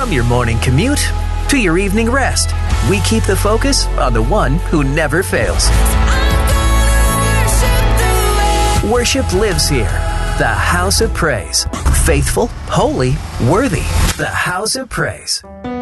From your morning commute to your evening rest, we keep the focus on the one who never fails. Worship lives here. The House of Praise. Faithful, holy, worthy. The House of Praise.